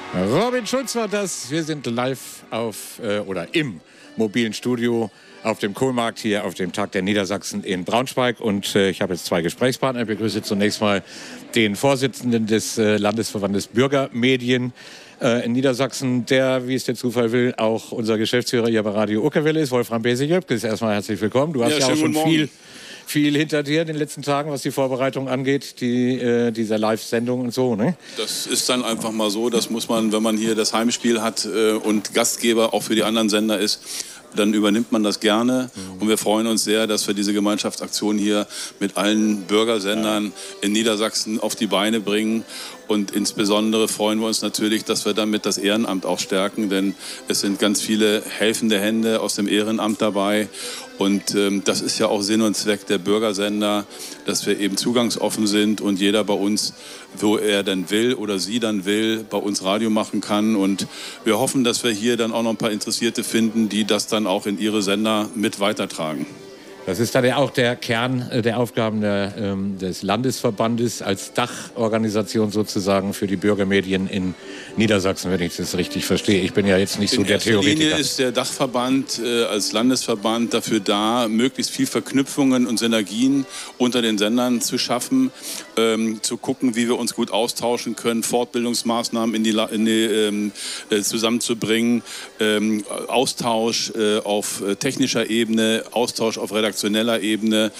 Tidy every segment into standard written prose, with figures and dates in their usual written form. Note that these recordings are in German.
Robin Schulz war das. Wir sind live im mobilen Studio auf dem Kohlmarkt hier auf dem Tag der Niedersachsen in Braunschweig. Und ich habe jetzt zwei Gesprächspartner. Ich begrüße zunächst mal den Vorsitzenden des Landesverbandes Bürgermedien in Niedersachsen, der, wie es der Zufall will, auch unser Geschäftsführer hier bei Radio Urkewelle ist, Wolfram Bese-Jöpkes. Erstmal herzlich willkommen. Du hast ja auch schon viel hinter dir in den letzten Tagen, was die Vorbereitung angeht, dieser Live-Sendung und so, ne? Das ist dann einfach mal so, das muss man, wenn man hier das Heimspiel hat und Gastgeber auch für die anderen Sender ist, dann übernimmt man das gerne. Und wir freuen uns sehr, dass wir diese Gemeinschaftsaktion hier mit allen Bürgersendern in Niedersachsen auf die Beine bringen. Und insbesondere freuen wir uns natürlich, dass wir damit das Ehrenamt auch stärken, denn es sind ganz viele helfende Hände aus dem Ehrenamt dabei. Und das ist ja auch Sinn und Zweck der Bürgersender, dass wir eben zugangsoffen sind und jeder bei uns, wo er dann will oder sie dann will, bei uns Radio machen kann. Und wir hoffen, dass wir hier dann auch noch ein paar Interessierte finden, die das dann auch in ihre Sender mit weitertragen. Das ist dann ja auch der Kern der Aufgaben des Landesverbandes als Dachorganisation sozusagen für die Bürgermedien in Niedersachsen, wenn ich das richtig verstehe. Ich bin ja jetzt nicht so der Theoretiker. In erster Linie ist der Dachverband als Landesverband dafür da, möglichst viel Verknüpfungen und Synergien unter den Sendern zu schaffen, zu gucken, wie wir uns gut austauschen können, Fortbildungsmaßnahmen zusammenzubringen, Austausch auf technischer Ebene, Austausch auf redaktioneller Ebene,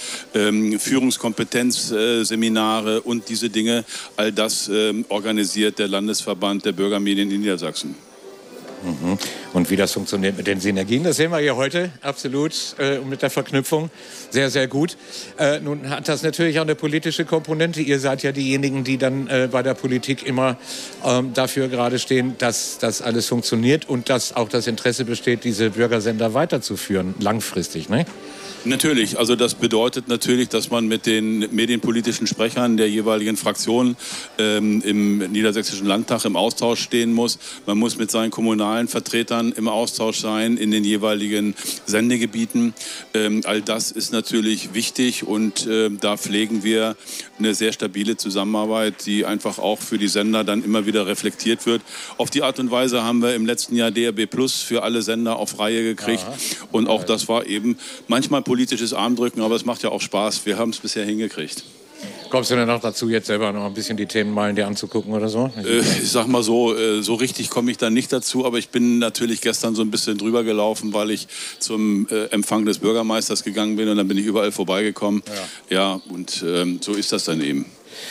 Führungskompetenzseminare und diese Dinge, all das organisiert der Landesverband der Bürgermedien in Niedersachsen. Und wie das funktioniert mit den Synergien, das sehen wir hier heute absolut mit der Verknüpfung sehr, sehr gut. Nun hat das natürlich auch eine politische Komponente. Ihr seid ja diejenigen, die dann bei der Politik immer dafür gerade stehen, dass das alles funktioniert und dass auch das Interesse besteht, diese Bürgersender weiterzuführen, langfristig, ne? Natürlich, also das bedeutet natürlich, dass man mit den medienpolitischen Sprechern der jeweiligen Fraktion im Niedersächsischen Landtag im Austausch stehen muss. Man muss mit seinen kommunalen Vertretern im Austausch sein in den jeweiligen Sendegebieten. All das ist natürlich wichtig und da pflegen wir eine sehr stabile Zusammenarbeit, die einfach auch für die Sender dann immer wieder reflektiert wird. Auf die Art und Weise haben wir im letzten Jahr DRB Plus für alle Sender auf Reihe gekriegt. Aha. Und auch das war eben manchmal politisches Armdrücken, aber es macht ja auch Spaß. Wir haben es bisher hingekriegt. Kommst du denn noch dazu, jetzt selber noch ein bisschen die Themenmeilen dir anzugucken oder so? Ich sag mal so richtig komme ich dann nicht dazu, aber ich bin natürlich gestern so ein bisschen drüber gelaufen, weil ich zum Empfang des Bürgermeisters gegangen bin und dann bin ich überall vorbeigekommen. Ja, und so ist das dann eben.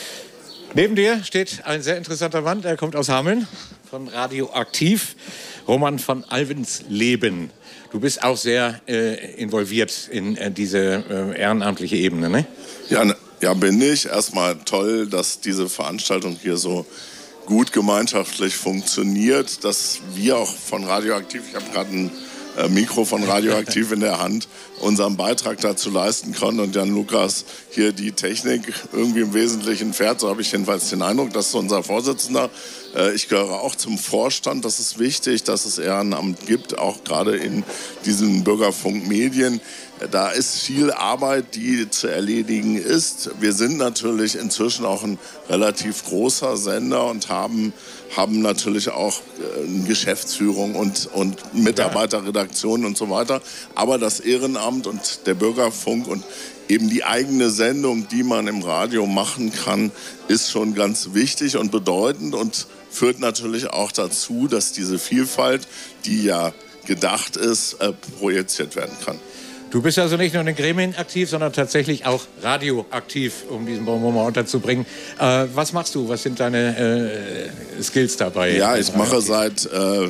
Neben dir steht ein sehr interessanter Mann, der kommt aus Hameln, von Radio-Aktiv, Roman von Alvensleben. Du bist auch sehr involviert in diese ehrenamtliche Ebene, ne? Ja, bin ich. Erstmal toll, dass diese Veranstaltung hier so gut gemeinschaftlich funktioniert, dass wir auch von Radioaktiv, ich habe gerade ein Mikro von Radioaktiv in der Hand, unseren Beitrag dazu leisten können und Jan Lukas hier die Technik irgendwie im Wesentlichen fährt. So habe ich jedenfalls den Eindruck, das ist unser Vorsitzender. Ich gehöre auch zum Vorstand. Das ist wichtig, dass es Ehrenamt gibt, auch gerade in diesen Bürgerfunkmedien. Da ist viel Arbeit, die zu erledigen ist. Wir sind natürlich inzwischen auch ein relativ großer Sender und haben natürlich auch eine Geschäftsführung und Mitarbeiterredaktion und so weiter. Aber das Ehrenamt und der Bürgerfunk und eben die eigene Sendung, die man im Radio machen kann, ist schon ganz wichtig und bedeutend und führt natürlich auch dazu, dass diese Vielfalt, die ja gedacht ist, projiziert werden kann. Du bist also nicht nur in den Gremien aktiv, sondern tatsächlich auch radioaktiv, um diesen Bonbon mal unterzubringen. Was machst du? Was sind deine Skills dabei? Ja, ich mache seit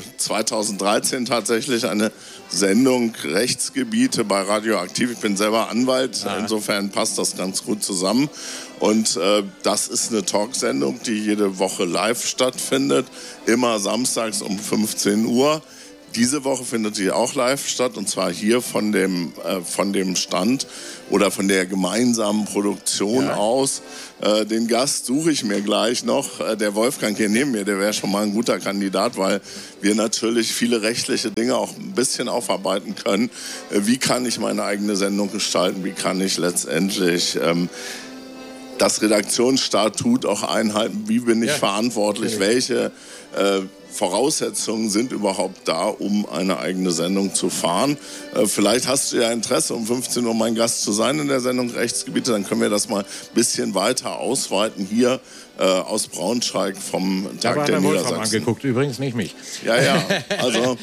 2013 tatsächlich eine Sendung Rechtsgebiete bei Radioaktiv. Ich bin selber Anwalt, insofern passt das ganz gut zusammen. Und das ist eine Talksendung, die jede Woche live stattfindet, immer samstags um 15 Uhr. Diese Woche findet sie auch live statt und zwar hier von dem Stand oder von der gemeinsamen Produktion aus. Den Gast suche ich mir gleich noch. Der Wolfgang hier neben mir, der wäre schon mal ein guter Kandidat, weil wir natürlich viele rechtliche Dinge auch ein bisschen aufarbeiten können. Wie kann ich meine eigene Sendung gestalten? Wie kann ich letztendlich das Redaktionsstatut auch einhalten. Wie bin ich verantwortlich? Welche Voraussetzungen sind überhaupt da, um eine eigene Sendung zu fahren? Vielleicht hast du ja Interesse, um 15 Uhr mein Gast zu sein in der Sendung Rechtsgebiete. Dann können wir das mal ein bisschen weiter ausweiten hier aus Braunschweig vom Tag der Niedersachsen. Angeguckt, übrigens nicht mich. Ja, also...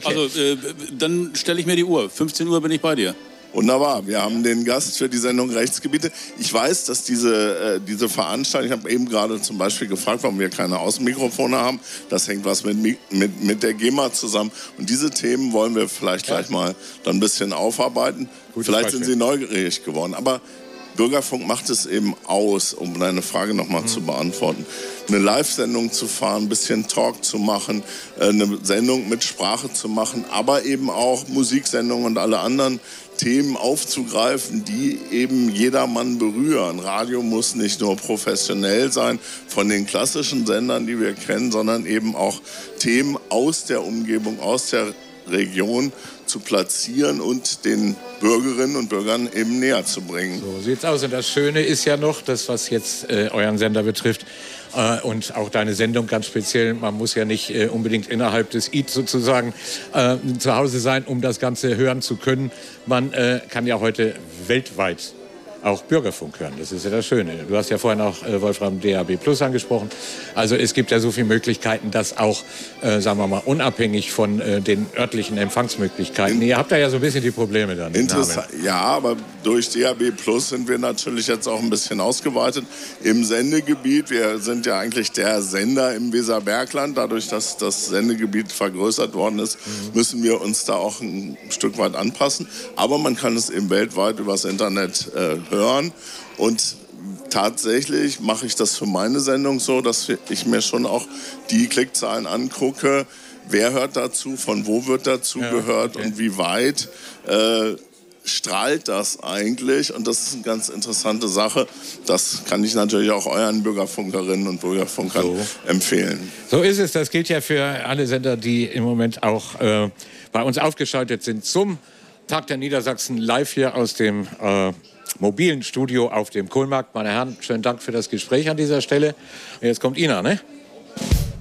Dann stelle ich mir die Uhr. 15 Uhr bin ich bei dir. Wunderbar, wir haben den Gast für die Sendung Rechtsgebiete. Ich weiß, dass diese Veranstaltung, ich habe eben gerade zum Beispiel gefragt, warum wir keine Außenmikrofone haben. Das hängt was mit der GEMA zusammen. Und diese Themen wollen wir vielleicht gleich mal dann ein bisschen aufarbeiten. Vielleicht sind Sie neugierig geworden. Aber Bürgerfunk macht es eben aus, um deine Frage nochmal zu beantworten. Eine Live-Sendung zu fahren, ein bisschen Talk zu machen, eine Sendung mit Sprache zu machen, aber eben auch Musiksendungen und alle anderen Themen aufzugreifen, die eben jedermann berühren. Radio muss nicht nur professionell sein von den klassischen Sendern, die wir kennen, sondern eben auch Themen aus der Umgebung, aus der Region zu platzieren und den Bürgerinnen und Bürgern eben näher zu bringen. So sieht's aus. Und das Schöne ist ja noch, das was jetzt euren Sender betrifft und auch deine Sendung ganz speziell, man muss ja nicht unbedingt innerhalb des IT sozusagen zu Hause sein, um das Ganze hören zu können. Man kann ja heute weltweit auch Bürgerfunk hören. Das ist ja das Schöne. Du hast ja vorhin auch Wolfram DAB Plus angesprochen. Also es gibt ja so viele Möglichkeiten, das auch, sagen wir mal, unabhängig von den örtlichen Empfangsmöglichkeiten. Ihr habt da ja so ein bisschen die Probleme dann. Interessant. Ja, aber durch DAB Plus sind wir natürlich jetzt auch ein bisschen ausgeweitet im Sendegebiet. Wir sind ja eigentlich der Sender im Weserbergland. Dadurch, dass das Sendegebiet vergrößert worden ist, müssen wir uns da auch ein Stück weit anpassen. Aber man kann es eben weltweit übers Internet hören. Und tatsächlich mache ich das für meine Sendung so, dass ich mir schon auch die Klickzahlen angucke. Wer hört dazu, von wo wird dazu gehört und wie weit strahlt das eigentlich? Und das ist eine ganz interessante Sache. Das kann ich natürlich auch euren Bürgerfunkerinnen und Bürgerfunkern empfehlen. So ist es. Das gilt ja für alle Sender, die im Moment auch bei uns aufgeschaltet sind zum Tag der Niedersachsen live hier aus dem mobilen Studio auf dem Kohlmarkt. Meine Herren, schönen Dank für das Gespräch an dieser Stelle. Und jetzt kommt Ina, ne?